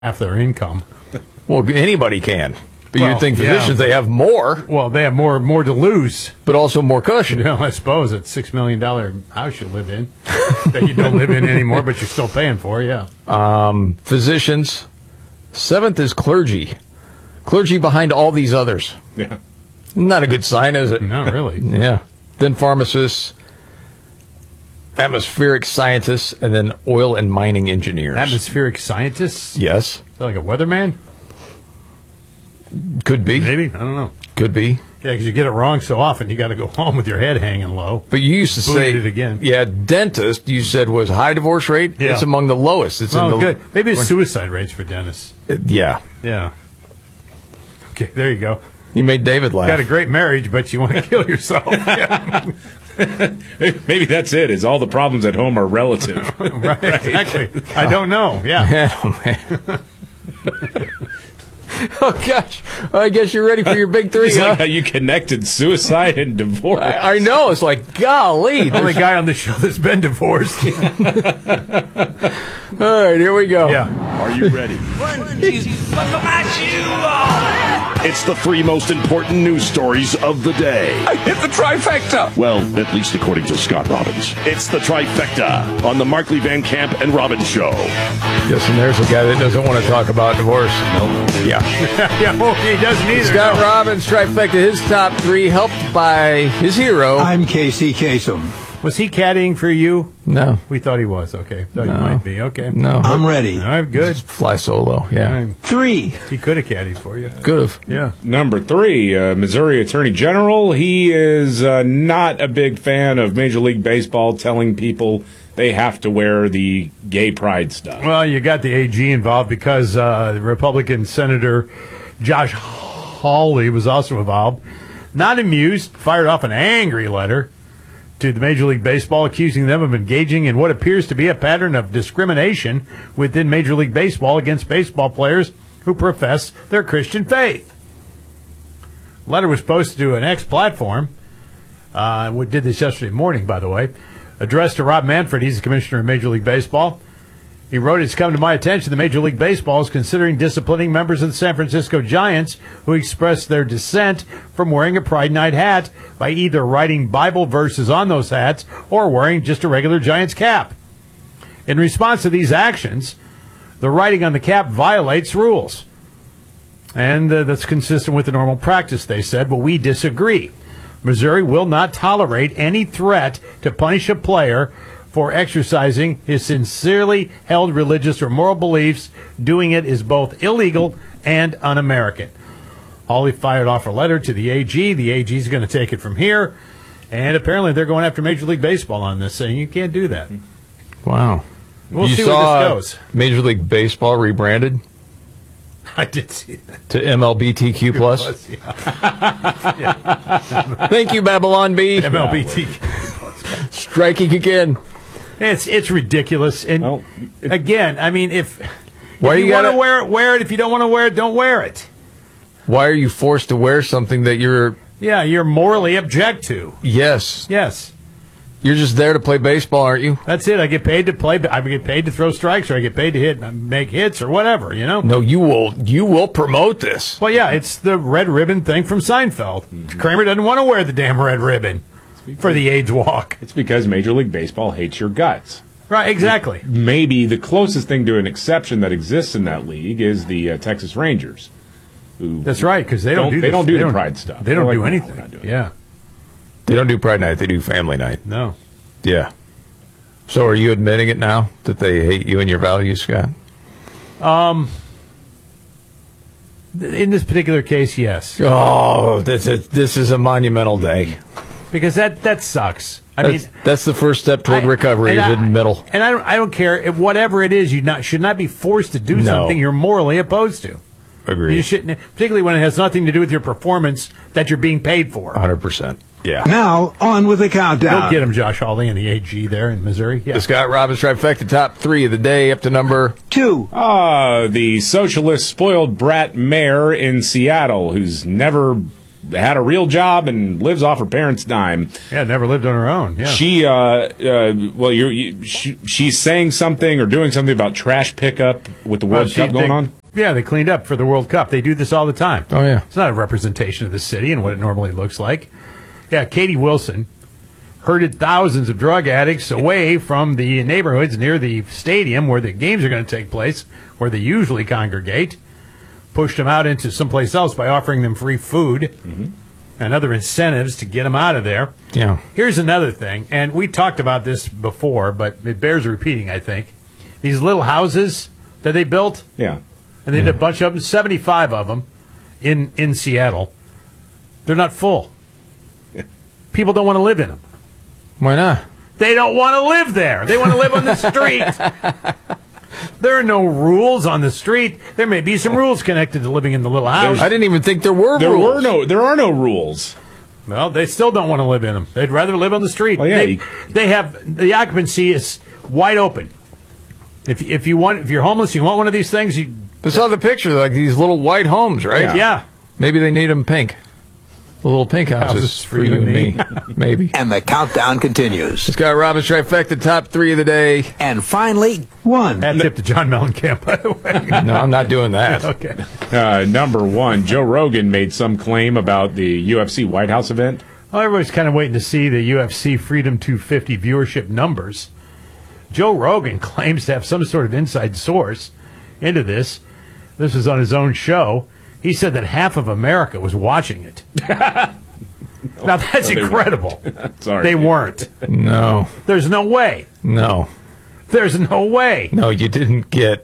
half their income. Well, anybody can. But Well, you'd think physicians, yeah. they have more, Well, they have more to lose. but also more cushion. You know, I suppose it's $6 million house you live in that you don't live in anymore, but you're still paying for. Yeah. Physicians. Seventh is clergy. Clergy behind all these others. Yeah. Not a good sign, is it? No, really. Yeah. Then pharmacists, atmospheric scientists, and then oil and mining engineers. Atmospheric scientists. Yes. Is that like a weatherman? Could be. Maybe. I don't know. Could be. Yeah, because you get it wrong so often, you got to go home with your head hanging low. But you used to say Booted it again. Yeah, dentist. You said was high divorce rate. Yeah. It's among the lowest. It's in Oh, the good. Maybe it's suicide rates for dentists. Yeah. Yeah. Okay, there you go. You made David laugh. Got a great marriage, but you want to kill yourself. Yeah. Maybe that's it. Is all the problems at home are relative. Right, exactly. I don't know. Yeah. Oh, man. Oh, gosh. I guess you're ready for your big three, It's huh? like how you connected suicide and divorce. I know. It's like, golly. The only guy on the show that's been divorced. All right, here we go. Yeah. Are you ready? It's the three most important news stories of the day. I hit the trifecta. Well, at least according to Scott Robbins. It's the trifecta on the Markley Van Camp and Robbins Show. Yes, and there's a guy that doesn't want to talk about divorce. Yeah. Yeah, well, he doesn't either. Scott Robbins, trifecta, his top three, helped by his hero. I'm Casey Kasem. Was he caddying for you? No. We thought he was. Okay. Thought he might be. Okay. No. I'm ready. All right, good. Fly solo, yeah. All right. 3. He could have caddied for you. Could have. Yeah. Number 3, Missouri Attorney General. He is not a big fan of Major League Baseball telling people they have to wear the gay pride stuff. Well, you got the AG involved because Republican Senator Josh Hawley was also involved. Not amused, fired off an angry letter to the Major League Baseball, accusing them of engaging in what appears to be a pattern of discrimination within Major League Baseball against baseball players who profess their Christian faith. The letter was posted to an X platform. We did this yesterday morning, by the way. Addressed to Rob Manfred, he's the commissioner of Major League Baseball. He wrote, "It's come to my attention that Major League Baseball is considering disciplining members of the San Francisco Giants who expressed their dissent from wearing a Pride Night hat by either writing Bible verses on those hats or wearing just a regular Giants cap. In response to these actions, the writing on the cap violates rules. And that's consistent with the normal practice, they said. But we disagree. Missouri will not tolerate any threat to punish a player for exercising his sincerely held religious or moral beliefs. Doing it is both illegal and un-American." Hawley fired off a letter to the AG. The AG is going to take it from here. And apparently they're going after Major League Baseball on this, saying you can't do that. Wow. We'll you see saw where this goes. Major League Baseball rebranded I did see that. to MLBTQ+. Plus, yeah. Thank you, Babylon B. MLBT. Striking again. It's ridiculous. And Well, again, I mean, if Why you you want to gotta- wear it, wear it. If you don't want to wear it, don't wear it. Why are you forced to wear something that you're... Yeah, you're morally object to. Yes. Yes. You're just there to play baseball, aren't you? That's it. I get paid to play. I get paid to throw strikes, or I get paid to make hits, or whatever. You know. No, you will promote this. Well, yeah, it's the red ribbon thing from Seinfeld. Kramer doesn't want to wear the damn red ribbon for the AIDS walk. it's because Major League Baseball hates your guts. Right. Exactly. Maybe the closest thing to an exception that exists in that league is the Texas Rangers. Who That's right, because they don't do the pride stuff. They don't They're do like, no, anything. we're not doing it. Yeah. They don't do Pride Night, they do Family Night. No. Yeah. So are you admitting it now that they hate you and your values, Scott? In this particular case, yes, Oh, this is a monumental day. because that sucks. I mean, That's the first step toward recovery, is in the middle. And I don't care if whatever it is, should not be forced to do No. something you're morally opposed to. Agreed. You shouldn't, particularly when it has nothing to do with your performance that you're being paid for. 100%. Yeah. Now, on with the countdown. Go get him, Josh Hawley and the AG there in Missouri. Yeah. The Scott Robbins trifecta, top three of the day, up to number 2. The socialist spoiled brat mayor in Seattle who's never had a real job and lives off her parents' dime. Yeah, never lived on her own. Yeah. She's saying something or doing something about trash pickup with the World Cup going on. Yeah, they cleaned up for the World Cup. They do this all the time. Oh, yeah. It's not a representation of the city and what it normally looks like. Yeah, Katie Wilson herded thousands of drug addicts away from the neighborhoods near the stadium where the games are going to take place, where they usually congregate, pushed them out into someplace else by offering them free food and other incentives to get them out of there. Yeah. Here's another thing, and we talked about this before, but it bears repeating, I think. These little houses that they built, Yeah. and they did a bunch of them, 75 of them in Seattle. They're not full. People don't want to live in them. Why not? They don't want to live there. They want to live on the street. There are no rules on the street. There may be some rules connected to living in the little house. I didn't even think there were rules. There are no rules. Well, they still don't want to live in them. They'd rather live on the street. Well, yeah, they have the occupancy is wide open. If you're homeless, you want one of these things. I saw the picture, like these little white homes, right? Yeah. Maybe they need them pink. The little pink houses for you and me. Maybe. And the countdown continues. Scott Robbins trifecta, top 3 of the day. And finally, 1. Hat tip to John Mellencamp, by the way. No, I'm not doing that. Okay. Number 1, Joe Rogan made some claim about the UFC White House event. Well, everybody's kind of waiting to see the UFC Freedom 250 viewership numbers. Joe Rogan claims to have some sort of inside source into this. This was on his own show. He said that half of America was watching it. Now, that's incredible. Sorry. They weren't. No. There's no way. No. There's no way. No, you didn't get,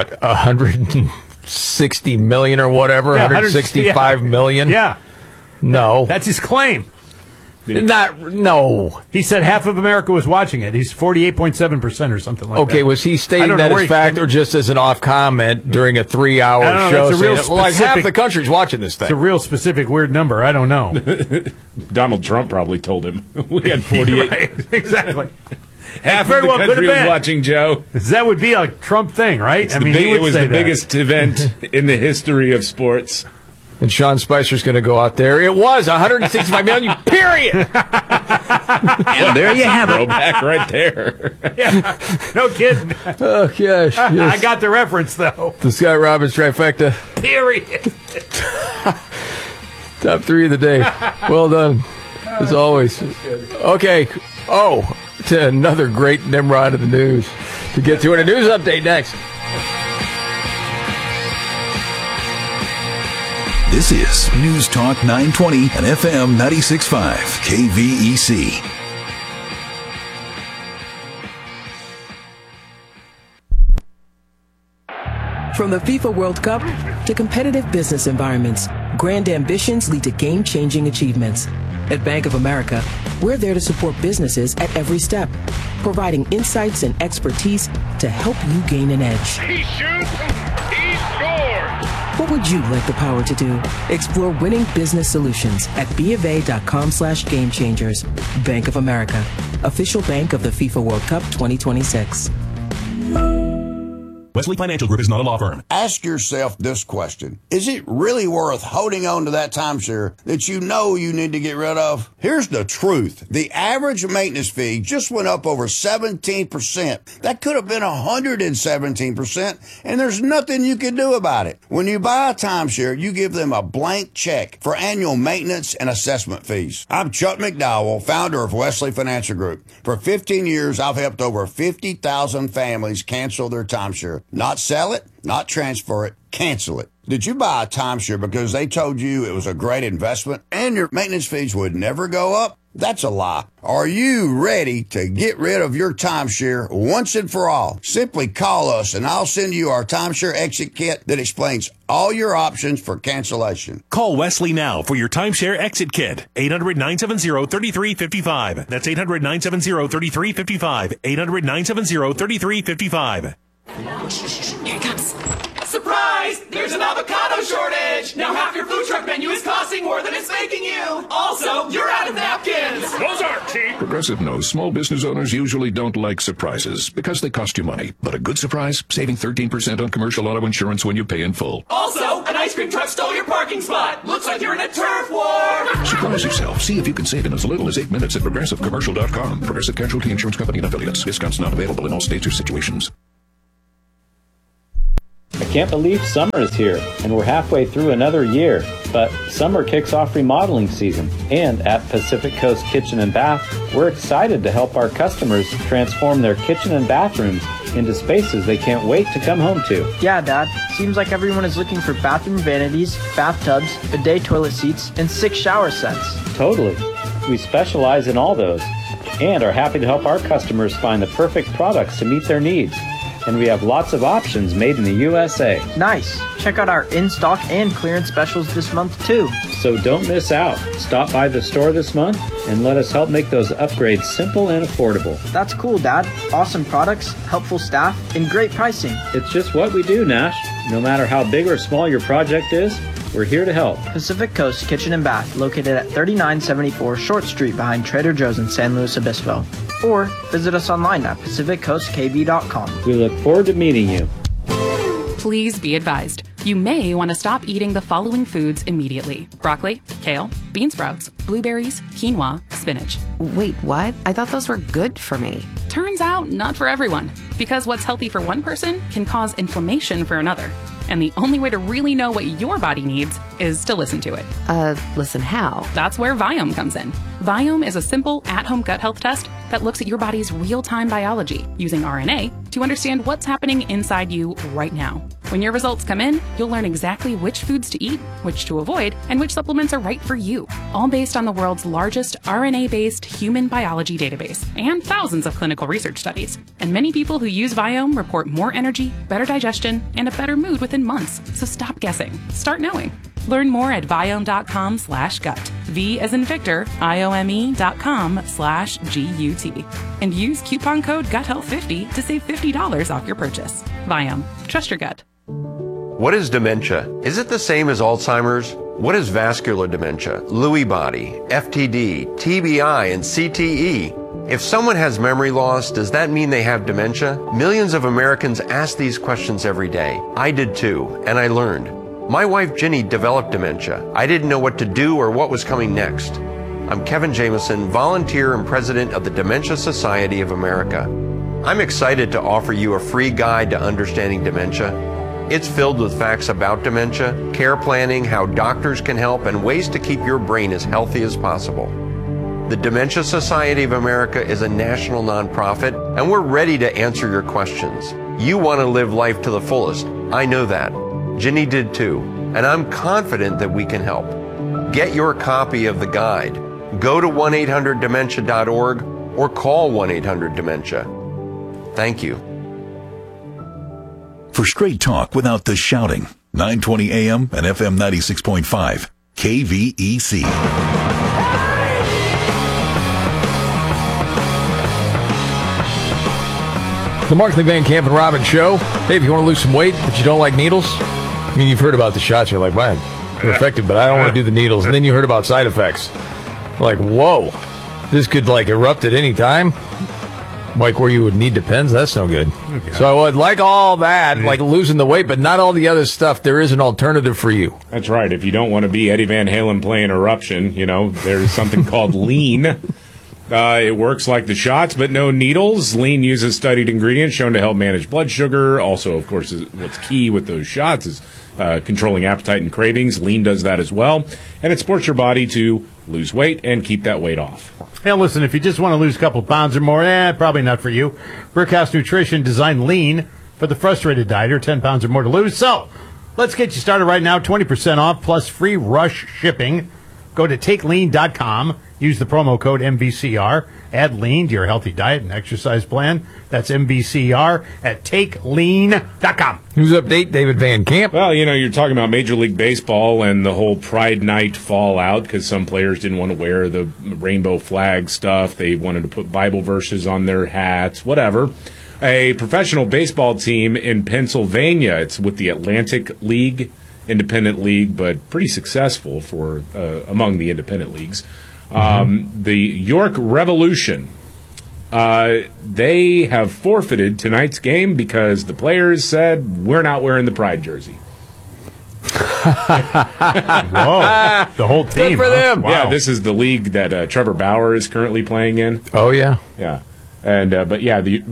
160 million or whatever? Yeah, 165 million? Yeah. No. That's his claim. No. He said half of America was watching it. He's 48.7% or something like that. Okay, was he I stating don't know that where as fact or just as an off comment during a 3-hour I don't know, show? it's a real saying, like half specific- the country's watching this thing. It's a real specific weird number. I don't know. Donald Trump probably told him. We had 48. Right, exactly. Half Very of the well could country have was been. That Joe. That would be a Trump thing, right? It was the biggest event in the history of sports. And Sean Spicer's going to go out there. It was 165 million, period. And there you have it. Throwback right there. Yeah, no kidding. Oh, gosh. Yes. I got the reference, though. The Scott Robbins trifecta. Period. Top 3 of the day. Well done, as always. Okay. Oh, to another great Nimrod of the news. To get to in a news update next. This is News Talk 920 and FM 96.5 KVEC. From the FIFA World Cup to competitive business environments, grand ambitions lead to game-changing achievements. At Bank of America, we're there to support businesses at every step, providing insights and expertise to help you gain an edge. He shoots, he scores! What would you like the power to do? Explore winning business solutions at BofA.com/gamechangers. Bank of America, official bank of the FIFA World Cup 2026. Wesley Financial Group is not a law firm. Ask yourself this question. Is it really worth holding on to that timeshare that you know you need to get rid of? Here's the truth. The average maintenance fee just went up over 17%. That could have been 117%, and there's nothing you can do about it. When you buy a timeshare, you give them a blank check for annual maintenance and assessment fees. I'm Chuck McDowell, founder of Wesley Financial Group. For 15 years, I've helped over 50,000 families cancel their timeshare. Not sell it, not transfer it, cancel it. Did you buy a timeshare because they told you it was a great investment and your maintenance fees would never go up? That's a lie. Are you ready to get rid of your timeshare once and for all? Simply call us and I'll send you our timeshare exit kit that explains all your options for cancellation. Call Wesley now for your timeshare exit kit. 800-970-3355. That's 800-970-3355. 800-970-3355. Here it comes. Surprise! There's an avocado shortage! Now half your food truck menu is costing more than it's making you! Also, you're out of napkins! Those aren't cheap! Progressive knows small business owners usually don't like surprises because they cost you money. But a good surprise? Saving 13% on commercial auto insurance when you pay in full. Also, an ice cream truck stole your parking spot. Looks like you're in a turf war. Surprise yourself. See if you can save in as little as 8 minutes at ProgressiveCommercial.com. Progressive Casualty Insurance Company and Affiliates. Discounts not available in all states or situations. I can't believe summer is here, and we're halfway through another year. But summer kicks off remodeling season, and at Pacific Coast Kitchen and Bath, we're excited to help our customers transform their kitchen and bathrooms into spaces they can't wait to come home to. Yeah, Dad. Seems like everyone is looking for bathroom vanities, bathtubs, bidet toilet seats, and 6 shower sets. Totally. We specialize in all those, and are happy to help our customers find the perfect products to meet their needs. And we have lots of options made in the USA. Nice. Check out our in-stock and clearance specials this month, too. So don't miss out. Stop by the store this month and let us help make those upgrades simple and affordable. That's cool, Dad. Awesome products, helpful staff, and great pricing. It's just what we do, Nash. No matter how big or small your project is, we're here to help. Pacific Coast Kitchen and Bath, located at 3974 Short Street behind Trader Joe's in San Luis Obispo. Or visit us online at PacificCoastKV.com. We look forward to meeting you. Please be advised. You may want to stop eating the following foods immediately. Broccoli, kale, bean sprouts, blueberries, quinoa, spinach. Wait, what? I thought those were good for me. Turns out, not for everyone. Because what's healthy for one person can cause inflammation for another. And the only way to really know what your body needs is to listen to it. Listen how? That's where Viome comes in. Viome is a simple, at-home gut health test that looks at your body's real-time biology using RNA to understand what's happening inside you right now. When your results come in, you'll learn exactly which foods to eat, which to avoid, and which supplements are right for you. All based on the world's largest RNA-based human biology database and thousands of clinical research studies. And many people who use Viome report more energy, better digestion, and a better mood within months. So stop guessing. Start knowing. Learn more at Viome.com/gut. V as in Victor, IOME.com/GUT. And use coupon code GUTHEALTH50 to save $50 off your purchase. Viome. Trust your gut. What is dementia? Is it the same as Alzheimer's? What is vascular dementia, Lewy body, FTD, TBI, and CTE? If someone has memory loss, does that mean they have dementia? Millions of Americans ask these questions every day. I did too, and I learned. My wife Ginny developed dementia. I didn't know what to do or what was coming next. I'm Kevin Jameson, volunteer and president of the Dementia Society of America. I'm excited to offer you a free guide to understanding dementia. It's filled with facts about dementia, care planning, how doctors can help, and ways to keep your brain as healthy as possible. The Dementia Society of America is a national nonprofit, and we're ready to answer your questions. You want to live life to the fullest. I know that. Ginny did too, and I'm confident that we can help. Get your copy of the guide. Go to 1-800-DEMENTIA.org or call 1-800-DEMENTIA. Thank you. For straight talk without the shouting, 920 AM and FM 96.5, KVEC. The Markley Van Camp and Robbins Show. Hey, if you want to lose some weight but you don't like needles, I mean, you've heard about the shots. You're like, man, they're effective, but I don't want to do the needles. And then you heard about side effects. Like, whoa, this could like erupt at any time. Like where you would need Depends, that's no good. Okay. So I would like all that, like losing the weight, but not all the other stuff. There is an alternative for you. That's right. If you don't want to be Eddie Van Halen playing Eruption, you know, there's something called Lean. It works like the shots, but no needles. Lean uses studied ingredients shown to help manage blood sugar. Also, of course, what's key with those shots is controlling appetite and cravings. Lean does that as well. And it supports your body to lose weight and keep that weight off. Hey, listen, if you just want to lose a couple pounds or more, probably not for you. Brickhouse Nutrition designed Lean for the frustrated dieter, 10 pounds or more to lose. So let's get you started right now. 20% off plus free rush shipping. Go to takelean.com. Use the promo code MVCR. Add lean to your healthy diet and exercise plan. That's MVCR at takelean.com. News update, David Van Camp. Well, you know, you're talking about Major League Baseball and the whole Pride Night fallout because some players didn't want to wear the rainbow flag stuff. They wanted to put Bible verses on their hats, whatever. A professional baseball team in Pennsylvania, it's with the Atlantic League, independent league, but pretty successful for among the independent leagues. The York Revolution, they have forfeited tonight's game because the players said, we're not wearing the Pride jersey. Whoa, the whole team. Good for them. Wow. Yeah, this is the league that Trevor Bauer is currently playing in. Oh, yeah. Yeah. And but yeah, the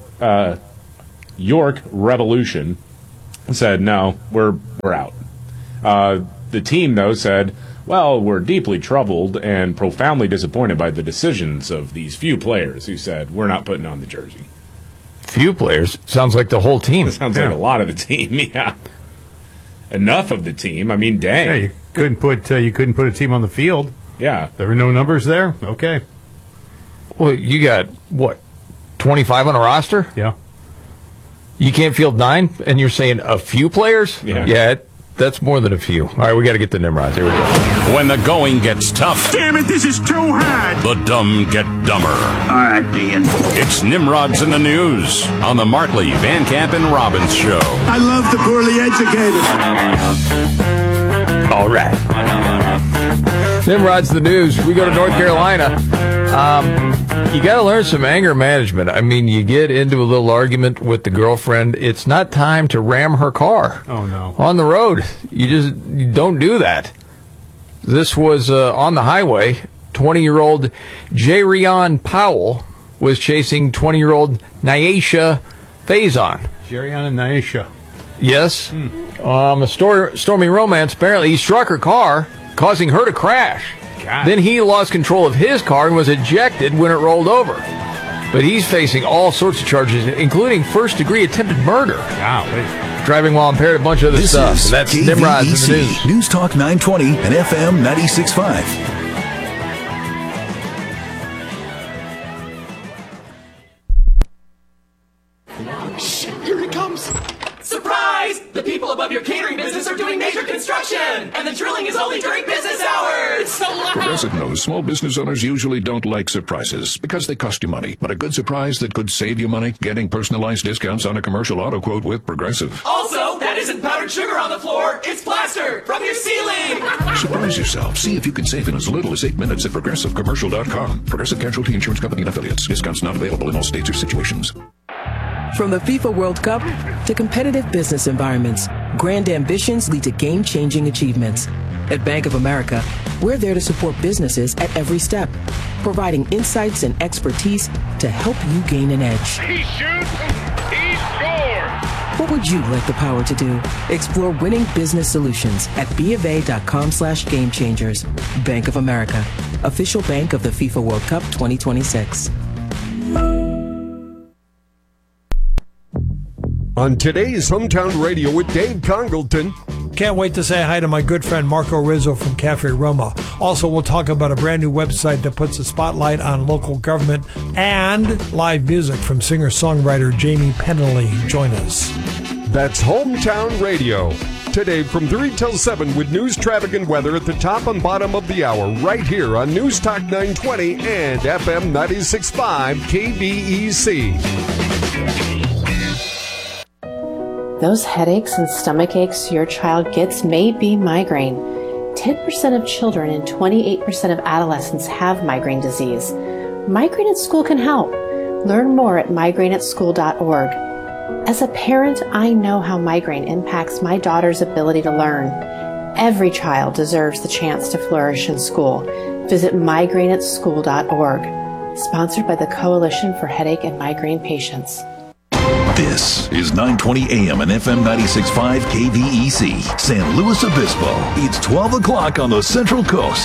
York Revolution said, no, we're out. The team, though, said, well, we're deeply troubled and profoundly disappointed by the decisions of these few players who said, we're not putting on the jersey. Few players? Sounds like the whole team. It sounds like a lot of the team, yeah. Enough of the team. I mean, dang. Yeah, you couldn't put a team on the field. Yeah. There were no numbers there? Okay. Well, you got, what, 25 on a roster? Yeah. You can't field 9, and you're saying a few players? Yeah. That's more than a few. All right, we got to get the Nimrods. Here we go. When the going gets tough, Damn it, this is too hard. the dumb get dumber. All right, Dean. It's Nimrods in the News on the Markley, Van Camp, and Robbins Show. I love the poorly educated. All right. Nimrod's the news. We go to North Carolina. You got to learn some anger management. I mean, you get into a little argument with the girlfriend. It's not time to ram her car. Oh, no. On the road. You don't do that. This was on the highway. 20-year-old Jerion Powell was chasing 20-year-old Nyesha Faison. Jerion and Nyesha. Yes. A stormy romance. Apparently, he struck her car, causing her to crash. God. Then he lost control of his car and was ejected when it rolled over. But he's facing all sorts of charges, including first-degree attempted murder. Golly. Driving while impaired, a bunch of other This stuff. is That's Nimrod's in the news. KVEC, News Talk 920 and FM 96.5. Here he comes. Surprise! The people above your catering business are doing major construction, and the drilling is only during business hours. So loud. Progressive knows small business owners usually don't like surprises because they cost you money. But a good surprise that could save you money, getting personalized discounts on a commercial auto quote with Progressive. Also, that isn't powdered sugar on the floor. It's plaster from your ceiling. Surprise yourself. See if you can save in as little as 8 minutes at ProgressiveCommercial.com. Progressive Casualty Insurance Company and Affiliates. Discounts not available in all states or situations. From the FIFA World Cup to competitive business environments, grand ambitions lead to game-changing achievements. At Bank of America, we're there to support businesses at every step, providing insights and expertise to help you gain an edge. He shoots. He scores. What would you like the power to do? Explore winning business solutions at BofA.com/gamechangers. Bank of America, official bank of the FIFA World Cup 2026. On today's Hometown Radio with Dave Congleton. Can't wait to say hi to my good friend Marco Rizzo from Cafe Roma. Also, we'll talk about a brand new website that puts a spotlight on local government and live music from singer-songwriter Jamie Penley. Join us. That's Hometown Radio. Today from 3 till 7 with news, traffic, and weather at the top and bottom of the hour right here on News Talk 920 and FM 96.5 KVEC. Those headaches and stomach aches your child gets may be migraine. 10% of children and 28% of adolescents have migraine disease. Migraine at School can help. Learn more at migraineatschool.org. As a parent, I know how migraine impacts my daughter's ability to learn. Every child deserves the chance to flourish in school. Visit migraineatschool.org. Sponsored by the Coalition for Headache and Migraine Patients. This is 920 AM and FM 96.5 KVEC, San Luis Obispo. It's 12 o'clock on the Central Coast.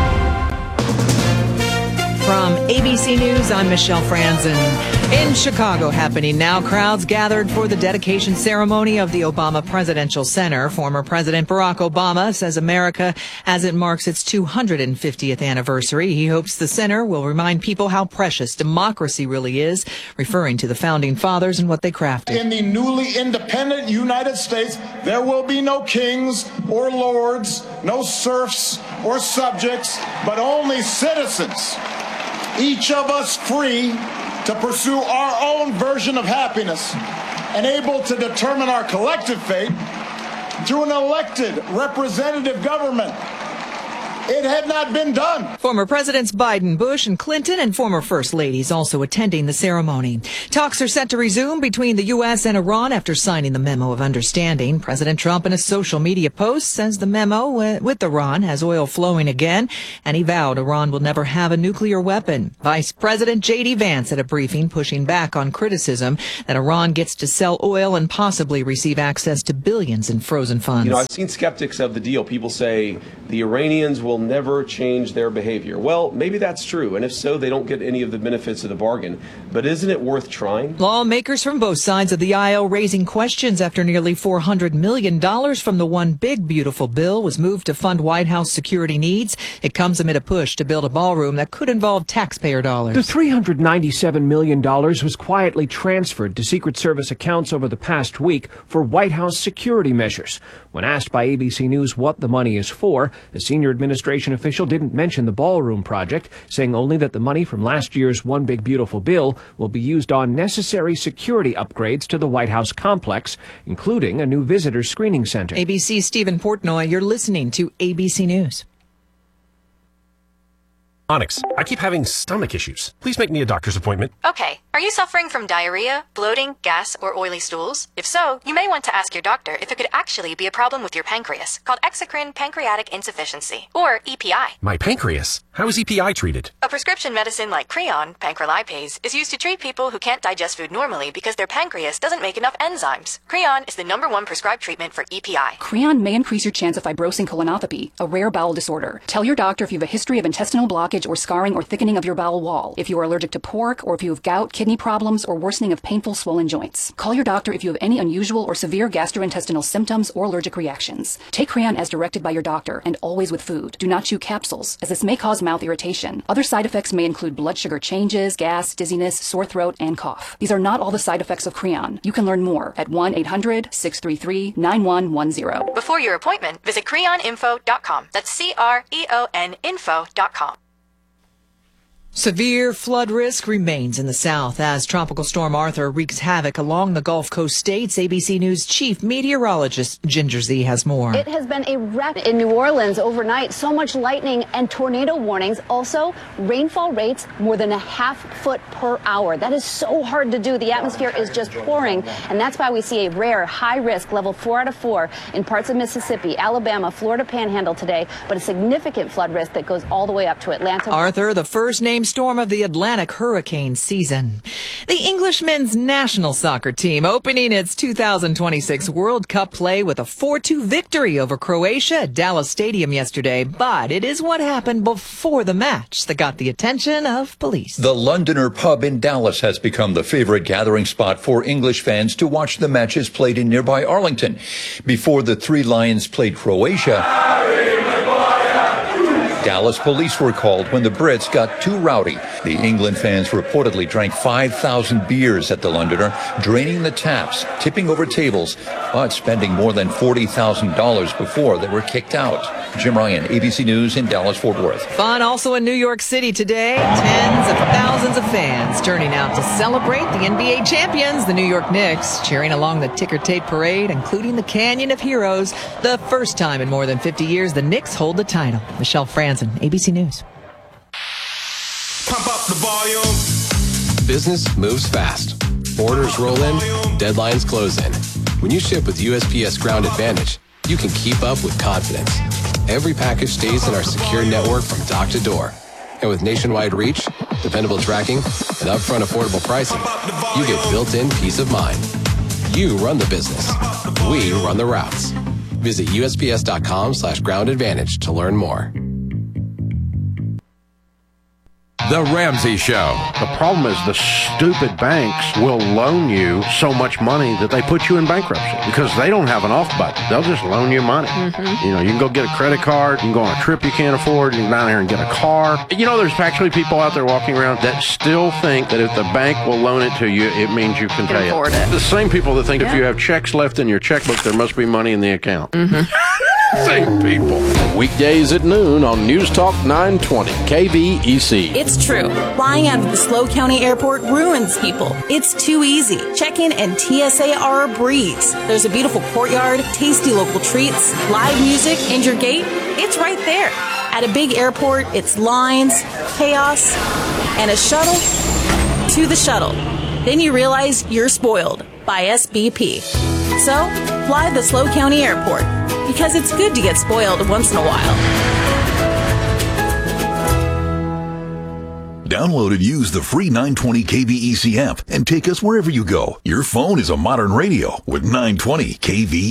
From ABC News, I'm Michelle Franzen. In Chicago happening now, crowds gathered for the dedication ceremony of the Obama Presidential Center. Former President Barack Obama says America, as it marks its 250th anniversary, he hopes the center will remind people how precious democracy really is, referring to the founding fathers and what they crafted. In the newly independent United States, there will be no kings or lords, no serfs or subjects, but only citizens. Each of us free to pursue our own version of happiness and able to determine our collective fate through an elected representative government. it had not been done. Former Presidents Biden, Bush, and Clinton and former First Ladies also attending the ceremony. Talks are set to resume between the U.S. and Iran after signing the memo of understanding. President Trump in a social media post says the memo with Iran has oil flowing again, and he vowed Iran will never have a nuclear weapon. Vice President J.D. Vance at a briefing pushing back on criticism that Iran gets to sell oil and possibly receive access to billions in frozen funds. You know, I've seen skeptics of the deal. People say the Iranians will never change their behavior. Well, maybe that's true, and if so, they don't get any of the benefits of the bargain. But isn't it worth trying? Lawmakers from both sides of the aisle raising questions after nearly $400 million from the One Big Beautiful bill was moved to fund White House security needs. It comes amid a push to build a ballroom that could involve taxpayer dollars. The $397 million was quietly transferred to Secret Service accounts over the past week for White House security measures. When asked by ABC News what the money is for, the senior administration official didn't mention the ballroom project, saying only that the money from last year's One Big Beautiful bill will be used on necessary security upgrades to the White House complex, including a new visitor screening center. ABC's Stephen Portnoy, you're listening to ABC News. Onyx, I keep having stomach issues. Please make me a doctor's appointment. Okay. Are you suffering from diarrhea, bloating, gas, or oily stools? If so, you may want to ask your doctor if it could actually be a problem with your pancreas, called exocrine pancreatic insufficiency, or EPI. My pancreas? How is EPI treated? A prescription medicine like Creon, pancrelipase, is used to treat people who can't digest food normally because their pancreas doesn't make enough enzymes. Creon is the #1 prescribed treatment for EPI. Creon may increase your chance of fibrosing colonopathy, a rare bowel disorder. Tell your doctor if you have a history of intestinal blockage or scarring or thickening of your bowel wall, if you are allergic to pork, or if you have gout, kidney problems, or worsening of painful swollen joints. Call your doctor if you have any unusual or severe gastrointestinal symptoms or allergic reactions. Take Creon as directed by your doctor and always with food. Do not chew capsules, as this may cause mouth irritation. Other side effects may include blood sugar changes, gas, dizziness, sore throat, and cough. These are not all the side effects of Creon. You can learn more at 1-800-633-9110. Before your appointment, visit creoninfo.com. That's CREON info.com. Severe flood risk remains in the south as Tropical Storm Arthur wreaks havoc along the Gulf Coast states. ABC News chief meteorologist Ginger Z has more. It has been a wreck in New Orleans overnight. So much lightning and tornado warnings. Also, rainfall rates more than a ½ foot per hour. That is so hard to do. The atmosphere is just pouring, and that's why we see a rare high risk level 4 out of 4 in parts of Mississippi, Alabama, Florida Panhandle today, but a significant flood risk that goes all the way up to Atlanta. Arthur, the first named storm of the Atlantic hurricane season. The English men's national soccer team opening its 2026 World Cup play with a 4-2 victory over Croatia at Dallas Stadium yesterday. But it is what happened before the match that got the attention of police. The Londoner pub in Dallas has become the favorite gathering spot for English fans to watch the matches played in nearby Arlington. Before the Three Lions played Croatia, Dallas police were called when the Brits got too rowdy. The England fans reportedly drank 5,000 beers at the Londoner, draining the taps, tipping over tables, but spending more than $40,000 before they were kicked out. Jim Ryan, ABC News in Dallas-Fort Worth. Fun also in New York City today. Tens of thousands of fans turning out to celebrate the NBA champions, the New York Knicks, cheering along the ticker tape parade, including the Canyon of Heroes. The first time in more than 50 years the Knicks hold the title. Michelle Franzen, ABC News. Pump up the volume. Business moves fast. Orders roll in, deadlines close in. When you ship with USPS Ground Advantage, you can keep up with confidence. Every package stays in our secure network from dock to door. And with nationwide reach, dependable tracking, and upfront affordable pricing, you get built-in peace of mind. You run the business. We run the routes. Visit USPS.com/Ground Advantage to learn more. The Ramsey Show. The problem is the stupid banks will loan you so much money that they put you in bankruptcy because they don't have an off button. They'll just loan you money. You know, you can go get a credit card, you can go on a trip you can't afford, you can go down there and get a car. You know, there's actually people out there walking around that still think that if the bank will loan it to you, it means you can pay it. The same people that think if you have checks left in your checkbook, there must be money in the account. Same people. Weekdays at noon on News Talk 920 KVEC. It's true. Flying out of the SLO County Airport ruins people. It's too easy. Check-in and TSA are a breeze. There's a beautiful courtyard, tasty local treats, live music, and your gate, it's right there. At a big airport, it's lines, chaos, and a shuttle to the shuttle. Then you realize you're spoiled by SBP. So, fly the SLO County Airport, because it's good to get spoiled once in a while. Download and use the free 920 KVEC app and take us wherever you go. Your phone is a modern radio with 920 KVEC.